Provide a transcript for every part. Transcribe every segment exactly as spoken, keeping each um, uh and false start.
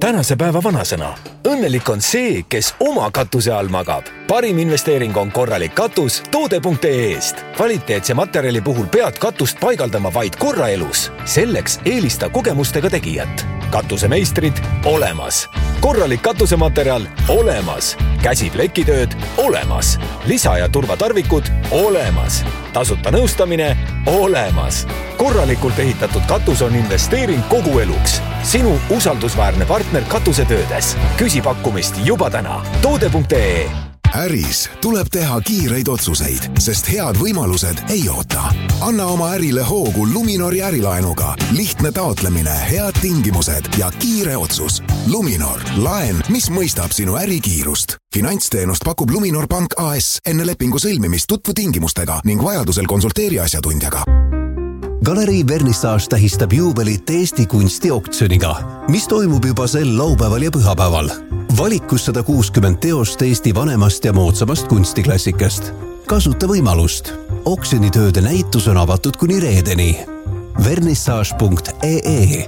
tänase päeva vanasõna. Õnnelik on see, kes oma katuse all magab. Parim investeering on korralik katus toode punkt ee eest. Kvaliteetse materjali puhul pead katust paigaldama vaid korra elus. Selleks eelista kogemustega tegijat. Katusemeistrid olemas. Korralik katusematerjal olemas. Käsiplekitööd olemas. Lisa- ja turvatarvikud olemas. Tasuta nõustamine olemas. Korralikult ehitatud katus on investeering kogu eluks. Sinu usaldusväärne partner katusetöödes. Küsi pakkumist juba täna. toode punkt ee. Äris tuleb teha kiireid otsuseid, sest head võimalused ei oota. Anna oma ärile hoogu Luminori ärilaenuga. Lihtne taotlemine, head tingimused ja kiire otsus. Luminor, laen, mis mõistab sinu ärikiirust. Finantsteenust pakub Luminor Pank A S. Enne lepingu sõlmimist tutvu tingimustega ning vajadusel konsulteeri asjatundjaga. Galerii Vernissage tähistab juubelit Eesti kunstioktsiooniga, mis toimub juba sel laupäeval ja pühapäeval. Valikus sada kuuskümmend teost Eesti vanemast ja moodsamast kunstiklassikast. Kasuta võimalust. Oksjonitööde näitus on avatud kuni reedeni. vernissage punkt ee.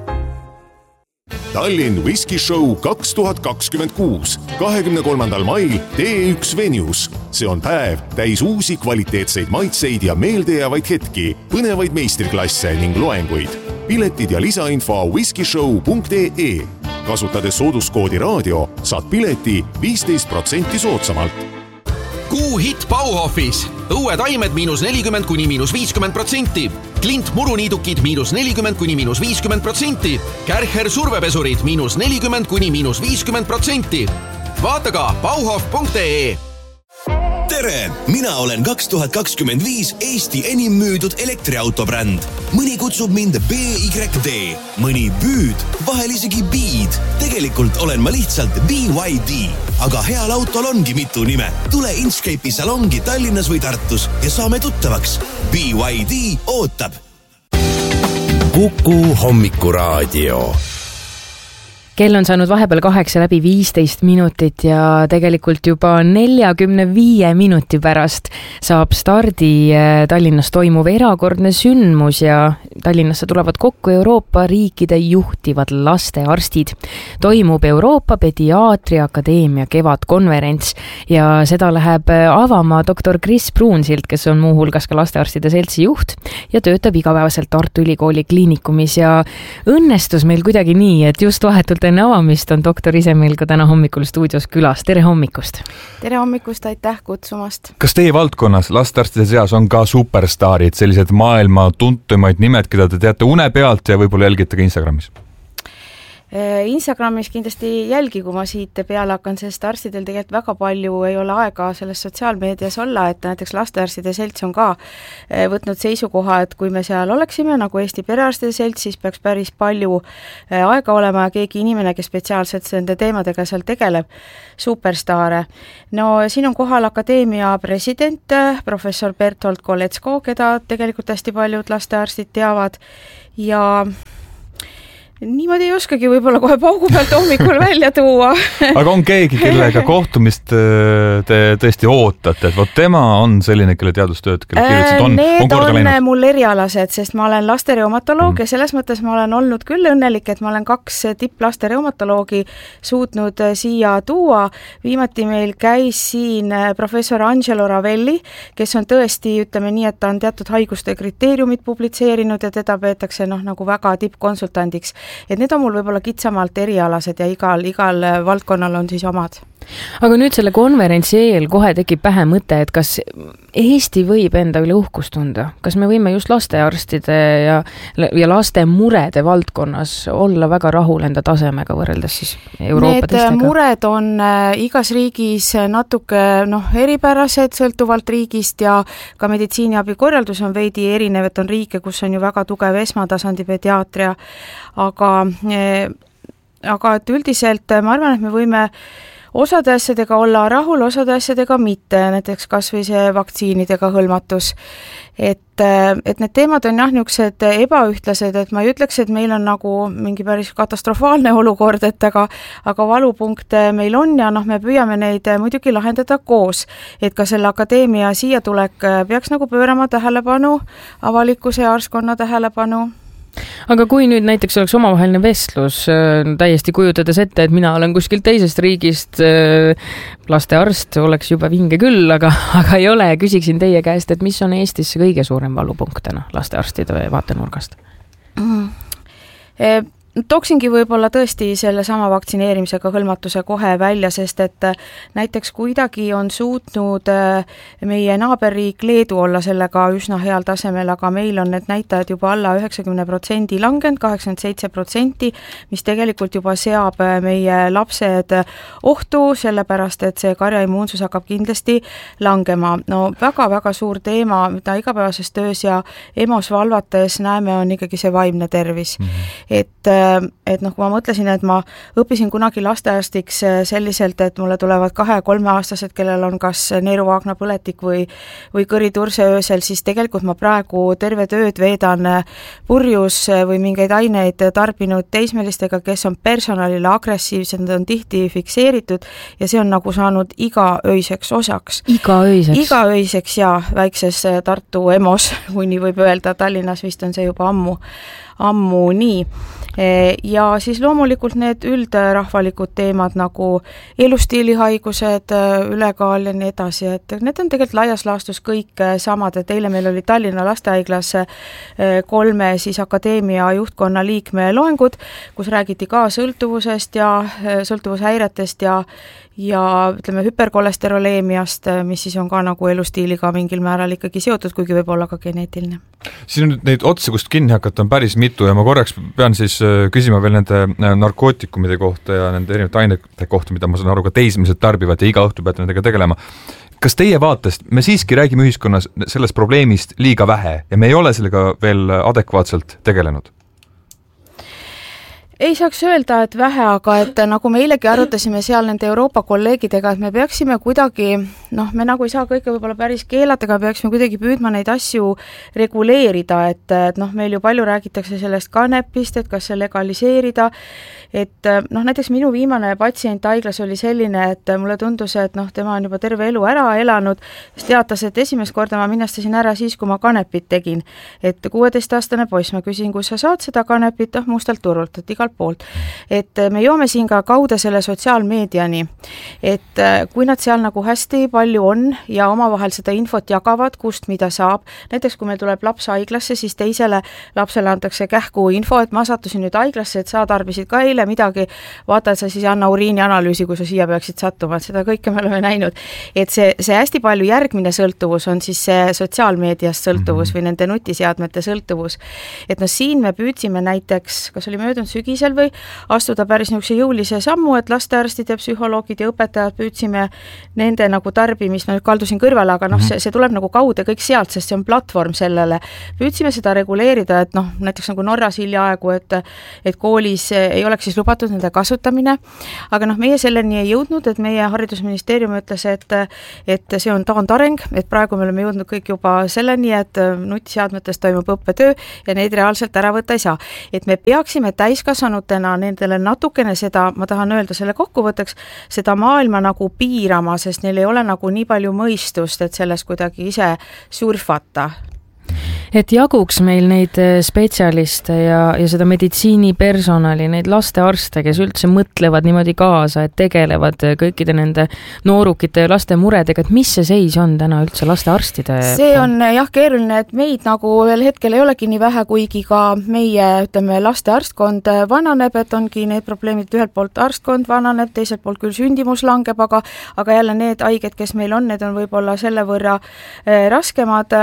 Tallinn Whisky Show kaks tuhat kakskümmend kuus. kahekümne kolmandal mail T üks Venues. See on päev täis uusi kvaliteetseid maitseid ja meeldejäävaid hetki, põnevaid meistriklasse ning loenguid. Piletid ja lisainfo whiskyshow punkt ee. Kasutades sooduskoodi raadio saad pileti viisteist protsenti soodsamalt. Kuu hit Bauhofis. Õue taimed miinus nelikümmend kuni miinus viiskümmend protsenti. Klint muruniidukid miinus nelikümmend kuni miinus viiskümmend protsenti. Kärcher survepesurid miinus nelikümmend kuni miinus viiskümmend protsenti. Vaata ka bauhof punkt ee. Tere! Mina olen kaks tuhat kakskümmend viis Eesti enim müüdud elektriautobränd. Mõni kutsub mind B Y D, mõni Büüd, vahel isegi Beed. Tegelikult olen ma lihtsalt B Y D. Aga heal autol ongi mitu nime. Tule Inchcape'i salongi Tallinnas või Tartus ja saame tuttavaks. B Y D ootab. Kuku hommikuraadio. Kell on saanud vahepeal kaheksa läbi viisteist minutit ja tegelikult juba neljakümne viie minuti pärast saab stardi Tallinnas toimuv erakordne sündmus ja Tallinnasse tulevad kokku Euroopa riikide juhtivad lastearstid. Toimub Euroopa Pediaatria Akadeemia kevadkonverents ja seda läheb avama doktor Kris Pruunsild, kes on muuhulgas ka lastearstide seltsi juht ja töötab igapäevaselt Tartu Ülikooli kliinikumis ja õnnestus meil kuidagi nii, et just vahetult enne avamist on doktor ise meil ka täna hommikul stuudios külas. Tere hommikust! Tere hommikust, aitäh kutsumast! Kas teie valdkonnas lastearstide seas on ka superstaarid, sellised maailma tuntumaid nimed, keda te teate une pealt ja võib-olla jälgite ka Instagramis? Instagramis kindlasti jälgi, kui ma siit peale hakkan, sest arstidel tegelikult väga palju ei ole aega selles sotsiaalmeedias olla, et näiteks lastearstide selts on ka võtnud seisukoha, et kui me seal oleksime nagu Eesti perearstide selts, siis peaks päris palju aega olema ja keegi inimene, kes spetsiaalselt nende teemadega seal tegeleb, superstaare. No siin on kohal akadeemia president, professor Bertolt Koletsko, keda tegelikult hästi paljud lastearstid teavad ja niimoodi ei oskagi võib-olla kohe paugu pealt hommikul välja tuua. Aga on keegi, kellega kohtumist te tõesti ootate, et vot tema on selline, kelle teadustööd, kelle kirjutused on, on korda läinud? Need on mul erialased, sest ma olen lastereumatoloog mm. ja selles mõttes ma olen olnud küll õnnelik, et ma olen kaks tipp lastereumatoloogi suutnud siia tuua. Viimati meil käis siin professor Angelo Ravelli, kes on tõesti, ütleme nii, et ta on teatud haiguste kriteeriumid publitseerinud ja teda peetakse noh, nagu väga tippkonsultandiks. Et need on mul võib-olla kitsamalt erialased ja igal, igal valdkonnal on siis omad. Aga nüüd selle konverentsi eel kohe tekib pähe mõte, et kas Eesti võib enda üle uhkust tunda? Kas me võime just lastearstide ja, ja laste murede valdkonnas olla väga rahul enda tasemega võrreldes siis Euroopa teistega? Need mured on igas riigis natuke noh, eripärased sõltuvalt riigist ja ka meditsiiniabi korraldus on veidi erinev, et on riike, kus on ju väga tugev esmatasandi pediaatria, aga, aga et üldiselt ma arvan, et me võime osade asjadega olla rahul, osade asjadega mitte, näiteks kas või see vaktsiinidega hõlmatus. Et, et need teemad on jah niisugused ebaühtlased, et ma ei ütleks, et meil on nagu mingi päris katastrofaalne olukord, et aga, aga valupunkte meil on ja noh, me püüame neid muidugi lahendada koos, et ka selle akadeemia siia tulek peaks nagu pöörama tähelepanu, avalikkuse ja arskonna tähelepanu aga kui nüüd näiteks oleks omavaheline vestlus, täiesti kujutades ette, et mina olen kuskilt teisest riigist, lastearst oleks juba vinge küll, aga, aga ei ole, küsiksin teie käest, et mis on Eestis kõige suurem valupunktena lastearstide vaatenurgast? Mm. E Tooksingi võib-olla tõesti selle sama vaktsineerimisega hõlmatuse kohe välja, sest et näiteks kuidagi on suutnud meie naaberriik Leedu olla sellega üsna heal tasemel, aga meil on need näitajad juba alla üheksakümne protsendi langenud, kaheksakümmend seitse protsenti, mis tegelikult juba seab meie lapsed ohtu, sellepärast et see karjaimmuunsus hakkab kindlasti langema. No väga-väga suur teema, mida igapäevases töös ja EMO-s valvates näeme, on ikkagi see vaimne tervis. Mm-hmm. Et et noh, kui ma mõtlesin, et ma õppisin kunagi lastearstiks selliselt, et mulle tulevad kahe-kolme aastased, kellel on kas neeruvaagna põletik või, või kõriturse öösel, siis tegelikult ma praegu terve tööd veedan purjus või mingeid aineid tarbinud teismelistega, kes on personalile agressiivsed, nad on tihti fikseeritud ja see on nagu saanud igaöiseks osaks. Igaöiseks? Igaöiseks ja väikses Tartu EMO-s, kui nii võib öelda, Tallinnas vist on see juba ammu, ammu nii. Ja siis loomulikult need üldrahvalikud teemad nagu elustiilihaigused, ülekaal ja nii edasi, et need on tegelikult laias laastus kõik samad, et eile meil oli Tallinna lastehaiglas kolme siis akadeemia juhtkonna liikme loengud, kus räägiti ka sõltuvusest ja sõltuvushäiretest ja ja ütleme hüperkolesteroleemiast, mis siis on ka nagu elustiiliga mingil määral ikkagi seotud, kuigi võib olla ka geneetiline. Siin on nüüd neid otsi, kust kinni hakata on päris mitu ja ma korraks pean siis küsima veel nende narkootikumide kohta ja nende erinevate ainete kohta, mida ma saan aru ka teismelised tarbivad ja iga õhtu peate nendega tegelema. Kas teie vaatest, me siiski räägime ühiskonnas sellest probleemist liiga vähe ja me ei ole sellega veel adekvaatselt tegelenud? Ei saaks öelda, et vähe, aga et nagu me eilegi arutasime seal nende Euroopa kolleegidega, et me peaksime kuidagi, noh, me nagu ei saa kõike võib-olla päris keelata, aga peaksime kuidagi püüdma neid asju reguleerida, et, et noh, meil ju palju räägitakse sellest kanepist, et kas see legaliseerida, et noh, näiteks minu viimane patsient haiglas oli selline, et mulle tundus, et noh, tema on juba terve elu ära elanud, siis teatas, et esimest korda ma minnestasin ära siis, kui ma kanepit tegin, et kuueteistaastane poiss, ma küsin, kus sa saad seda kanepit, oh, mustalt turult, et igal poolt. Et me joome siin ka kaude selle sotsiaalmeediani, et kui nad seal nagu hästi palju on ja omavahel seda infot jagavad, kust mida saab, näiteks kui meil tuleb laps haiglasse, siis teisele lapsele antakse kähku info, et ma sattusin nüüd haiglasse, et sa tarbisid ka eile midagi, vaata, et sa siis anna uriini analüüsi, kui sa siia peaksid sattuma, et seda kõike me oleme näinud. Et see, see hästi palju järgmine sõltuvus on siis see sotsiaalmeediast sõltuvus mm-hmm. või nende nutiseadmete sõltuvus. Et no siin me püüdsime näiteks, kas oli möödunud sügis või astuda päris niisuguse jõulise sammu, et lastearstid ja psühholoogid ja õpetajad püüdsime nende nagu tarbimist, ma nüüd kaldusin kõrvale, aga noh, see, see tuleb nagu kaude kõik sealt, sest see on platvorm sellele. Püüdsime seda reguleerida, et noh, näiteks nagu Norras hiljaaegu, et, et koolis ei oleks siis lubatud nende kasutamine, aga noh, meie selleni ei jõudnud, et meie haridusministeerium ütles, et, et see on taandareng, et praegu me oleme jõudnud kõik juba selleni, et nutiseadmetes toimub õppetöö ja neid reaalselt ära võtta ei saa. Et me peaksime täiskasvanutena nendele natukene seda, ma tahan öelda selle kokkuvõtteks, seda maailma nagu piirama, sest neil ei ole nagu nii palju mõistust, et sellest kuidagi ise surfata. Et jaguks meil neid spetsialiste ja, ja seda meditsiinipersonali, neid lastearste, kes üldse mõtlevad niimoodi kaasa, et tegelevad kõikide nende noorukite ja laste muredega, et mis see seis on täna üldse lastearstide? See on jah keeruline, et meid nagu veel hetkel ei olegi nii vähe, kuigi ka meie, ütleme, lastearstkond vananeb, et ongi need probleemid, ühelt poolt arstkond vananeb, teiselt poolt küll sündimus langeb, aga, aga jälle need haiged, kes meil on, need on võib-olla selle võrra eh, raskemad,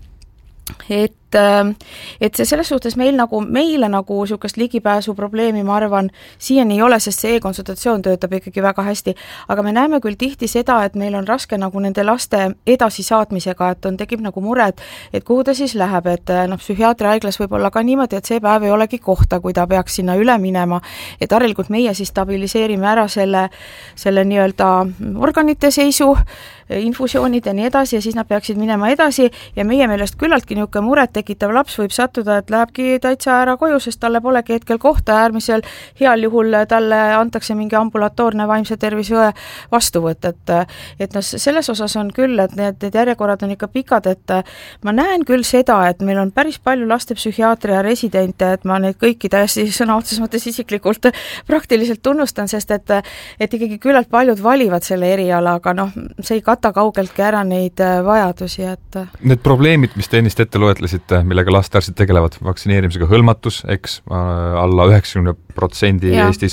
et et see selles suhtes meil nagu, meile nagu niisugust ligipääsu probleemi, ma arvan, siiani ei ole, sest see e-konsultatsioon töötab ikkagi väga hästi, aga me näeme küll tihti seda, et meil on raske nagu nende laste edasisaatmisega, et on, tekib nagu mured, et kuhu ta siis läheb, et noh, psühhiaatri haiglas võib olla ka niimoodi, et see päev ei olegi kohta, kui ta peaks sinna üle minema, et harilikult meie siis stabiliseerime ära selle, selle nii-öelda organite seisu, infusioonid ja nii edasi ja siis nad peaksid minema edasi ja meie meelest küllaltki niisugune muret tekitav laps võib sattuda, et lähebki täitsa ära koju, sest talle polegi hetkel kohta, äärmisel heal juhul talle antakse mingi ambulatoorne vaimse tervisõe vastuvõtt, et et noh, selles osas on küll, et need, need järjekorrad on ikka pikad, et ma näen küll seda, et meil on päris palju lastepsühhiaatria residente, et ma neid kõiki täiesti sõna otseses mõttes isiklikult praktiliselt tunnustan, sest et, et ikkagi küllalt paljud valivad selle eriala, aga noh, see ei kata kaugeltki ära neid vajadusi, et need probleemid, mis te ennist ette loetlesite, millega lastearstid tegelevad, vaktsineerimisega hõlmatus, eks, alla üheksakümne protsendi Eestis,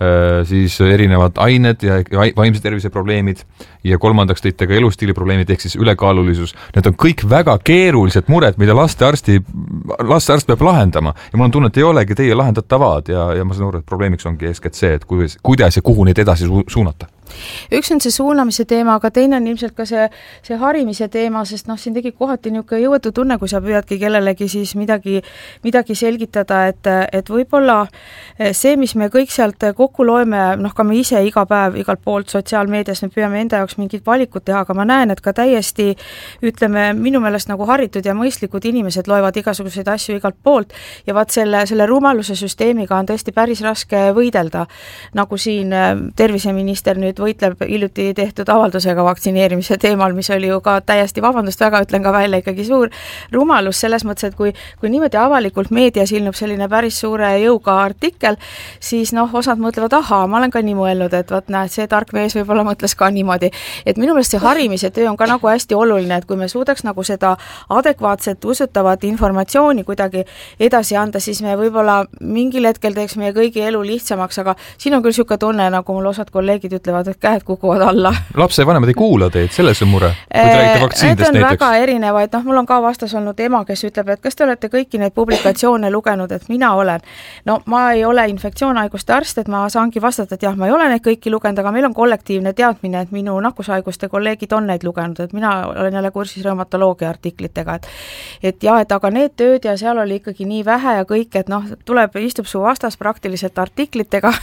siis erinevad ained ja vaimse tervise probleemid ja kolmandaks tõite ka elustiili probleemid ehk siis ülekaalulisus. Need on kõik väga keerulised mured, mida lastearsti, lastearst peab lahendama ja mul on tunne, et ei olegi teie lahendatavad ja, ja ma saan aru, et probleemiks ongi eeskätt see, et kuidas, kuidas ja kuhu neid edasi su- suunata. Üks on see suunamise teema, aga teine on ilmselt ka see, see harimise teema, sest noh, siin tegi kohati niisugune jõuetu tunne, kui sa püüadki kellelegi siis midagi, midagi selgitada, et, et võib-olla see, mis me kõik sealt kokku loeme, noh ka me ise iga päev igalt poolt sotsiaalmeedias, me püüame enda jaoks mingid valikud teha, aga ma näen, et ka täiesti, ütleme, minu meelest nagu haritud ja mõistlikud inimesed loevad igasuguseid asju igalt poolt ja vaat selle, selle rumaluse süsteemiga on tõesti päris raske võidelda, nagu siin terviseminister nüüd võitleb hiljuti tehtud avaldusega vaktsineerimise teemal, mis oli ju ka täiesti, vabandust väga, ütlen ka välja, ikkagi suur rumalus selles mõttes, et kui, kui niimoodi avalikult meedias ilmub selline päris suure jõuga artikkel, siis noh, osad mõtlevad, ahaa, ma olen ka nii mõelnud, et vaat näed, see tark mees võib-olla mõtles ka niimoodi. Et minu meelest see harimise töö on ka nagu hästi oluline, et kui me suudaks nagu seda adekvaatset, usutavat informatsiooni kuidagi edasi anda, siis me võib-olla mingil hetkel teeks meie kõigi elu lihtsamaks, aga siin on küll siuke tunne, nagu mul osad kolleegid ütlevad, et käed kukuvad alla. Lapse vanemad ei kuula teid, selles on mure. Kui te räägite vaktsiinidest näiteks. Need on väga erinevaid, noh, mul on ka vastas olnud ema, kes ütleb, et kas te olete kõiki neid publikatsioone lugenud, et mina olen. No ma ei ole infektsioonhaiguste arst, et ma saangi vastata, et jah, ma ei ole neid kõiki lugenud, aga meil on kollektiivne teadmine, et minu nakkushaiguste kolleegid on neid lugenud, et mina olen jälle kursis reumatoloogia artiklitega, et, et jah, et aga need tööd ja seal oli ikkagi nii vähe ja kõik, et noh, tuleb, istub su vastas praktiliselt artiklitega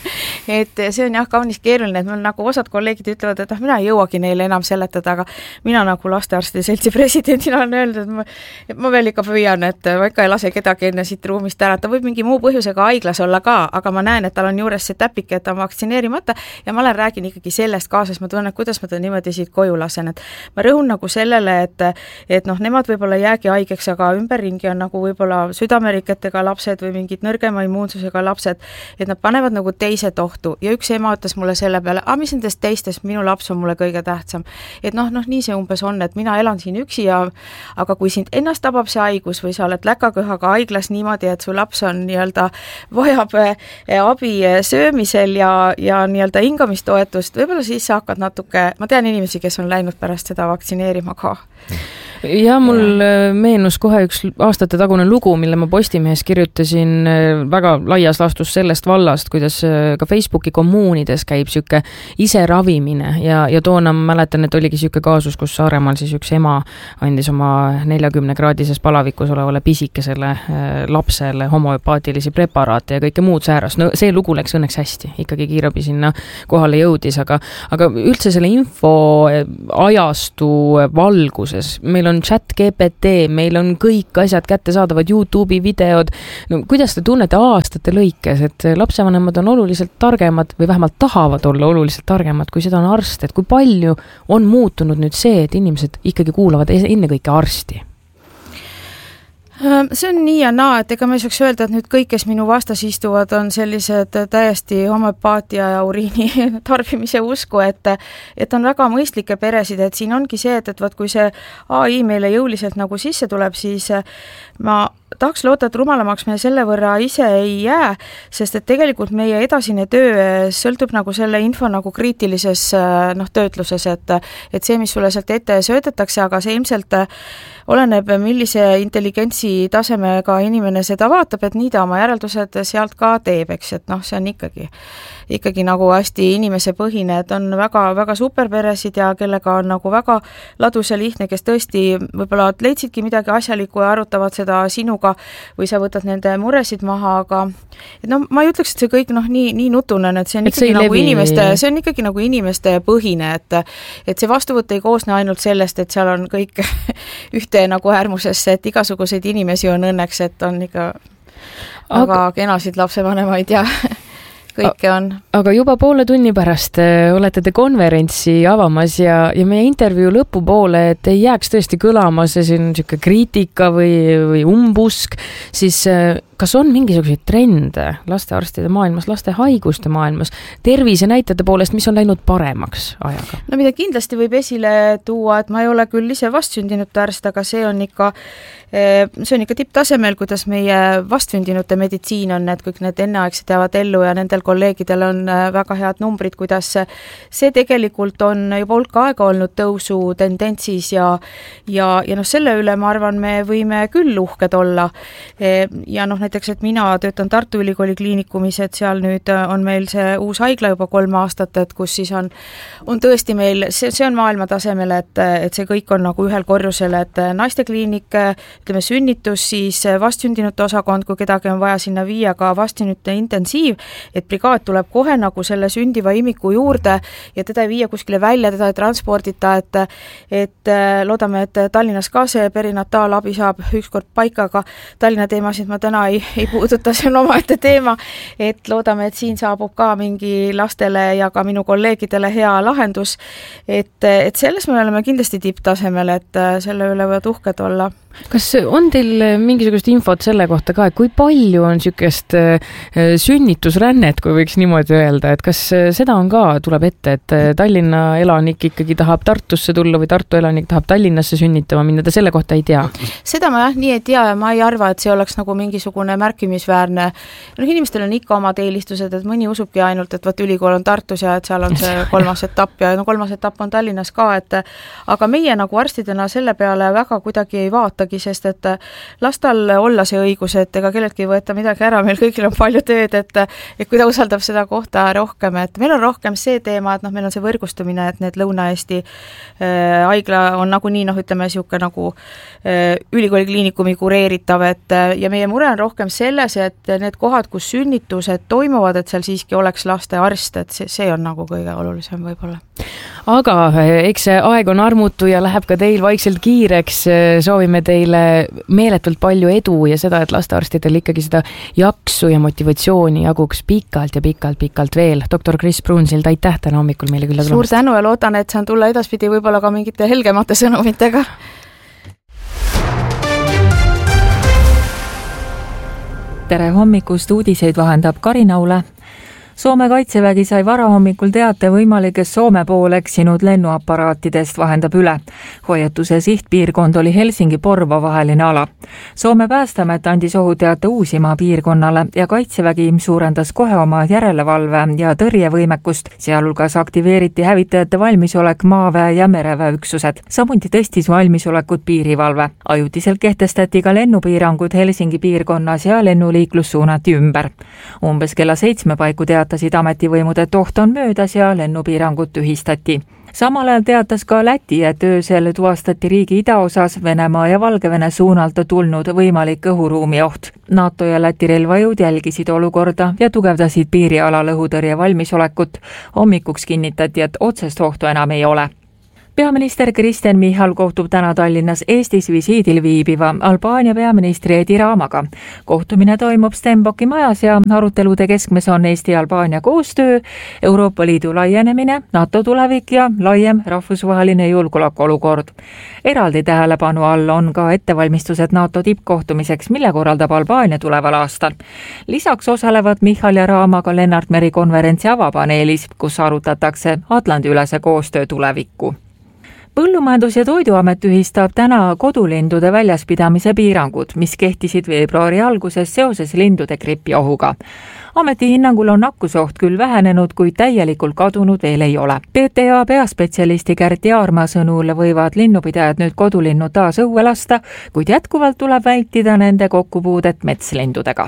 et see on jah, kaunis keeruline, et meil nagu osad kolleegid ütlevad, et ah, mina ei jõuagi neile enam seletada, aga mina nagu lastearstide seltsi presidendina olen öelnud, et ma, et ma veel ikka püüan, et ma ikka ei lase kedagi enne siit ruumist ära, ta võib mingi muu põhjusega haiglas olla ka, aga ma näen, et tal on juures see täpike, et ta on vaktsineerimata ja ma olen räägin ikkagi sellest kaasas, ma tunnen, et kuidas ma ta niimoodi siit koju lasen, et ma rõhun nagu sellele, et, et noh, nemad võib-olla jäägi haigeks, aga ümberringi on nagu võib-olla südameriketega lapsed või mingid nõrgema immuunsusega lapsed, et nad panevad nagu teised ohtu ja üks ema ütles mulle selle peale, ah, mis nendest teistest, minu laps on mulle kõige tähtsam. Et noh, noh, nii see umbes on, et mina elan siin üksi ja aga kui sind ennast tabab see haigus või sa oled läkaköhaga haiglas niimoodi, et su laps on nii-öelda vajab abi söömisel ja, ja nii-öelda hingamistoetust, võib-olla siis sa hakkad natuke, ma tean inimesi, kes on läinud pärast seda vaktsineerima ka. Ja mul meenus kohe üks aastate tagune lugu, mille ma Postimehes kirjutasin väga laias laastus sellest vallast, kuidas ka Facebooki kommuunides käib siuke ise ravimine ja, ja toona ma mäletan, et oligi siuke kaasus, kus Saaremaal siis üks ema andis oma neljakümne kraadises palavikus olevale pisikesele lapsele homöopaatilisi preparaate ja kõike muud säärast. No see lugu läks õnneks hästi, ikkagi kiirabi sinna kohale jõudis, aga, aga üldse selle info ajastu valguses, meil on chat G P T, meil on kõik asjad kättesaadavad, YouTube'i videod. No, kuidas te tunnete aastate lõikes, et lapsevanemad on oluliselt targemad või vähemalt tahavad olla oluliselt targemad, kui seda on arst, et kui palju on muutunud nüüd see, et inimesed ikkagi kuulavad ennekõike arsti? See on nii ja naa, et ega ma ei saaks öelda, et nüüd kõik, kes minu vastas istuvad, on sellised täiesti homöopaatia ja uriini tarbimise usku, et, et on väga mõistlikke peresid, et siin ongi see, et, et vaat kui see A I meile jõuliselt nagu sisse tuleb, siis ma tahaks loota, et rumalamaks me selle võrra ise ei jää, sest et tegelikult meie edasine töö sõltub nagu selle info nagu kriitilises noh, töötluses, et, et see, mis sulle sealt ette söödetakse, aga see ilmselt oleneb, millise intelligentsi tasemega inimene seda vaatab, et nii ta oma järeldused sealt ka teeb, eks, et noh, see on ikkagi, ikkagi nagu hästi inimesepõhine, et on väga, väga superperesid ja kellega on nagu väga ladus ja lihtne, kes tõesti võib-olla leidsidki midagi asjalikku ja arutavad seda sinuga jutuga või sa võtad nende muresid maha, aga et no ma ei ütleks, et see kõik noh, nii, nii nutunen, et see on et ikkagi see nagu levi... inimeste, see on ikkagi nagu inimeste põhine, et et see vastuvõtt ei koosne ainult sellest, et seal on kõik ühte nagu äärmusesse, et igasuguseid inimesi on õnneks, et on ikka aga... väga kenasid lapsevanemaid ja kõike on. Aga juba poole tunni pärast olete te konverentsi avamas ja, ja meie intervjuu lõpupoole, et ei jääks tõesti kõlama see siin niisugune kriitika või, või umbusk, siis kas on mingisuguseid trende lastearstide maailmas, laste haiguste maailmas, tervise näitajate poolest, mis on läinud paremaks ajaga? No mida kindlasti võib esile tuua, et ma ei ole küll ise vastsündinute arst, aga see on ikka see on ikka tipptasemel, kuidas meie vastsündinute meditsiin on, et kõik need enneaegsed jäävad ellu ja nendel kolleegidel on väga head numbrid, kuidas see tegelikult on juba hulk aega olnud tõusu tendentsis ja, ja, ja noh, selle üle ma arvan, me võime küll uhked olla. Ja noh, näiteks, et mina töötan Tartu Ülikooli kliinikumis, et seal nüüd on meil see uus haigla juba kolm aastat, et kus siis on, on tõesti meil, see, see on maailma tasemel, et, et see kõik on nagu ühel korrusel, et naistekliinik, ütleme sünnitus, siis vastsündinute osakond, kui kedagi on vaja sinna viia ka vastsündinute intensiiv, et brigaad tuleb kohe nagu selle sündiva imiku juurde ja teda ei viia kuskile välja, teda ei transpordita, et, et loodame, et Tallinnas ka see perinataalabi saab ükskord paika, aga Tallinna teemasid ma täna ei, ei puuduta, see on omaette teema, et loodame, et siin saabub ka mingi lastele ja ka minu kolleegidele hea lahendus, et, et selles me oleme kindlasti tipptasemel, et selle üle võivad uhked olla. Kas on teil mingisugust infot selle kohta ka, et kui palju on niisugust sünnitusrännet, kui võiks niimoodi öelda, et kas seda on ka, tuleb ette, et Tallinna elanik ikkagi tahab Tartusse tulla või Tartu elanik tahab Tallinnasse sünnitama minna, ta selle kohta ei tea? Seda ma jah, nii ei tea ja ma ei arva, et see oleks nagu mingisugune märkimisväärne. No, inimestel on ikka omad eelistused, et mõni usubki ainult, et võt ülikool on Tartus ja et seal on see kolmas etapp ja no kolmas etapp on Tallinnas ka, et aga meie nagu arstidena selle peale väga kuidagi ei vaata, sest et lastal olla see õigus, et ega kelleltki ei võeta midagi ära, meil kõigil on palju tööd, et, et kui ta usaldab seda kohta rohkem, et meil on rohkem see teema, et noh, meil on see võrgustumine, et need Lõuna-Eesti äh, haigla on nagunii, noh, ütleme siuke nagu äh, ülikooli kliinikumi kureeritav, et ja meie mure on rohkem selles, et need kohad, kus sünnitused toimuvad, et seal siiski oleks lastearst, et see, see on nagu kõige olulisem võib-olla. Aga eks see aeg on armutu ja läheb ka teil vaikselt kiireks, soovime teile meeletult palju edu ja seda, et lastearstidel ikkagi seda jaksu ja motivatsiooni jaguks pikalt ja pikalt, pikalt veel. doktor Kris Pruunsild, aitäh täna hommikul meile külla tulemast. Suur tänu ja loodan, et saan tulla edaspidi võib-olla ka mingite helgemate sõnumitega. Tere hommikust, uudiseid vahendab Karin Aule. Soome kaitsevägi sai varahommikul teate võimalikest Soome poole eksinud lennuaparaatidest vahendab üle. Hoiatuse sihtpiirkond oli Helsingi-Porvo vaheline ala. Soome päästamet andis ohuteate Uusimaa piirkonnale ja kaitsevägi suurendas kohe oma järelevalve ja tõrjevõimekust, sealhulgas aktiveeriti hävitajate valmisolek maaväe ja mereväe üksused. Samuti tõstis valmisolekut piirivalve. Ajutiselt kehtestati ka lennupiirangud Helsingi piirkonnas ja lennuliiklus suunati ümber. Umbes kella seitsme paiku teate teatasid ametivõimud, et oht on möödas ja lennupiirangud tühistati. Samal ajal teatas ka Läti, et öösel tuvastati riigi idaosas Venemaa ja Valgevene suunalt tulnud võimalik õhuruumi oht. NATO ja Läti relvajõud jälgisid olukorda ja tugevdasid piirialal õhutõrje valmisolekut. Hommikuks kinnitati, et otsest ohtu enam ei ole. Peaminister Kristen Michal kohtub täna Tallinnas Eestis visiidil viibiva Albaania peaministri Edi Ramaga. Kohtumine toimub Stenbocki majas ja arutelude keskmes on Eesti-Albaania koostöö, Euroopa Liidu laienemine, NATO tulevik ja laiem rahvusvaheline julgeolekuolukord. Eraldi tähelepanu all on ka ettevalmistused NATO tippkohtumiseks, mille korraldab Albaania tuleval aastal. Lisaks osalevad Michal ja Rama ka Lennart Meri konverentsi avapaneelis, kus arutatakse Atlandi-ülese koostöö tulevikku. Põllumajandus- ja Toiduamet ühistab täna kodulindude väljaspidamise piirangud, mis kehtisid veebruari alguses seoses lindude gripi ohuga. Ameti hinnangul on nakkusoht küll vähenenud, kuid täielikult kadunud veel ei ole. P T A peaspetsialisti Kärt Jaarma sõnul võivad linnupidajad nüüd kodulinnud taas õue lasta, kuid jätkuvalt tuleb vältida nende kokkupuudet metslindudega.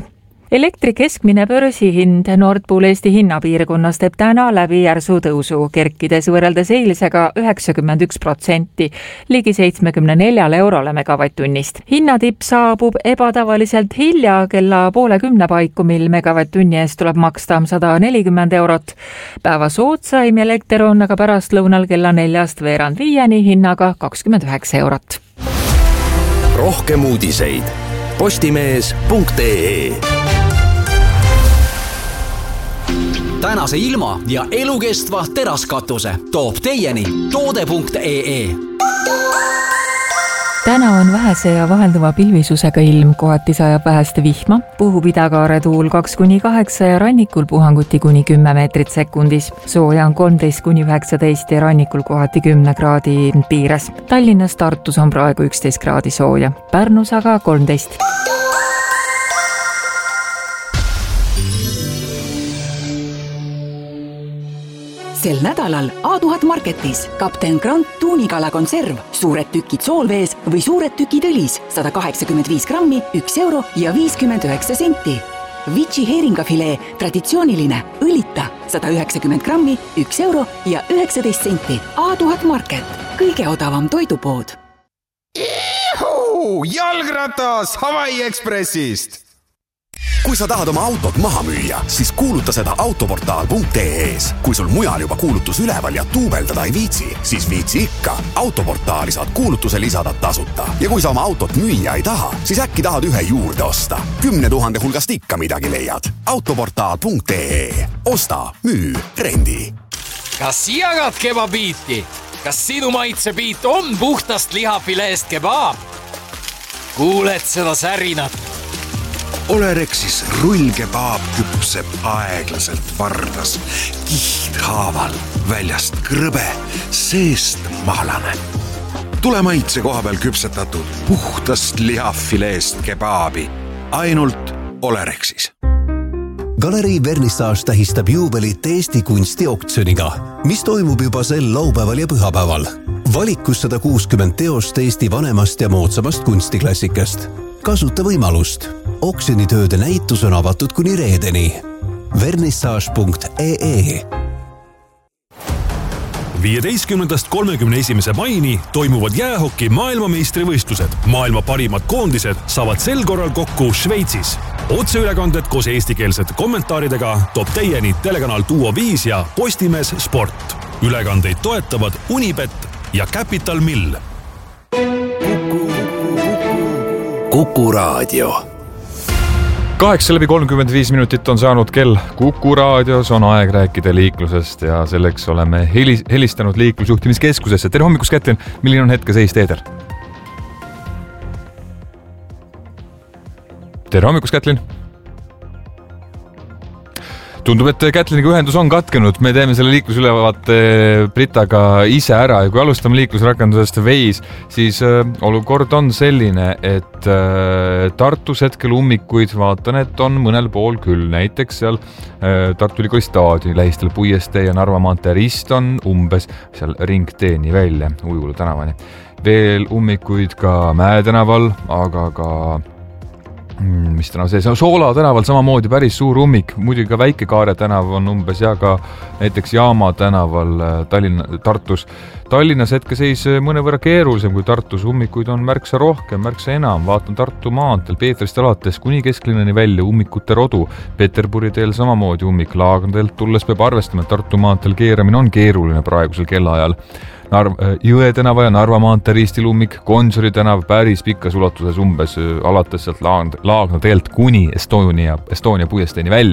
elektri keskmine börsihind Nord Pool Eesti hinnapiirkonnas teeb täna läbi järsu tõusu, kerkides võrreldes eilsega üheksakümmend üks protsenti, ligi seitsmekümne neljale eurole megavatt-tunnist. Hinnatipp saabub ebatavaliselt hilja kella poole kümne paiku, mil megavatt-tunni eest tuleb maksta sada nelikümmend eurot. Päeva soodsaim elekter on aga pärastlõunal kella neljast veerand viieni hinnaga kakskümmend üheksa eurot. Rohkem uudiseid postimees punkt ee. Tänase ilma ja elukestva teraskatuse toob teieni toode punkt ee. Täna on vähese ja vahelduva pilvisusega ilm, kohati sajab väheste vihma, puhub idakaare tuul kaks kuni kaheksa ja rannikul puhanguti kuni kümme meetrit sekundis. Sooja on kolmteist kuni üheksateist ja rannikul kohati kümne kraadi piires. Tallinnas, Tartus on praegu üksteist kraadi sooja, Pärnus aga kolmteist. Sel nädalal A tuhat Marketis Kapten Grant tuunikala konserv, suured tükid soolvees või suured tükid õlis, sada kaheksakümmend viis grammi, üks euro ja viiskümmend üheksa senti. Vici heeringafilee, traditsiooniline, õlita, sada üheksakümmend grammi, üks euro ja üheksateist senti. A tuhat Market, kõige odavam toidupood. Juhu, jalgratas Hawaii Expressist! Kui sa tahad oma autot maha müüa, siis kuuluta seda autoportaal punkt ee-s. Kui sul mujal juba kuulutus üleval ja tuubeldada ei viitsi, siis viitsi ikka. Autoportaali saad kuulutuse lisada tasuta. Ja kui sa oma autot müüa ei taha, siis äkki tahad ühe juurde osta. Kümne tuhande hulgast ikka midagi leiad. autoportaal punkt ee. Osta, müü, rendi. Kas jagad kebabiiti? Kas sinu maitsebiit on puhtast lihafileest kebaab? Kuuled seda särinat? Olerexis rullkebaab küpseb aeglaselt vardas, kihthaaval, väljast krõbe, seest mahlane. Tule maitse koha peal küpsetatud puhtast lihafileest kebaabi, ainult Olerexis. Galerii Vernissage tähistab juubelit Eesti kunstioktsiooniga, mis toimub juba sel laupäeval ja pühapäeval. Valikus sada kuuskümmend teost Eesti vanemast ja moodsamast kunstiklassikast. Kasuta võimalust. Oksjonitööde näitus on avatud kuni reedeni. vernissage punkt ee. viieteistkümnendast kolmekümne esimese maini toimuvad jäähoki maailmameistrivõistlused. Maailma parimad koondised saavad sel korral kokku Šveitsis. Otseülekanded koos eestikeelsete kommentaaridega toob teieni telekanal Duo viis ja Postimees Sport. Ülekandeid toetavad Unibet ja Capital Mill. Kuku Raadio. Kaheksa läbi kolmkümmend viis minutit on saanud kell. Kuku Raadios on aeg rääkida liiklusest ja selleks oleme helistanud liiklusjuhtimiskeskusesse. Tere hommikust, Kätlin. Milline on hetkeseis teedel? Tere hommikust, Kätlin. Tundub, et Kätliniga ühendus on katkenud. Me teeme selle liiklusülevaate Britaga ise ära ja kui alustame liiklusrakendusest Waze, siis äh, olukord on selline, et äh, Tartus hetkel ummikuid vaatan, et on mõnel pool küll. Näiteks seal äh, Tartu Ülikooli staadioni lähistel Puiestee ja Narva maantee rist on umbes seal ringteeni välja Ujula tänavani. Veel ummikuid ka Mäe tänaval, aga ka mis tänav see, Soola tänaval samamoodi päris suur ummik, muidugi ka Väike-Kaare tänav on umbes ja ka näiteks Jaama tänaval Tallinna, Tartus. Tallinnas hetkeseis mõnevõrra keerulisem kui Tartus, ummikuid on märksa rohkem, märksa enam. Vaatan Tartu maanteel Peetrist alates kuni kesklinnani välja ummikute rodu. Peterburi teel samamoodi ummik, Laagnateelt tulles peab arvestama, et Tartu maanteel keeramine on keeruline praegusel kellaajal. Narv, Jõe tänava ja Narva maantee ristil ummik, Gonsiori tänav päris pikas ulatuses umbes alates sealt Laagna teelt kuni Estonia, Estonia Puiesteeni välja.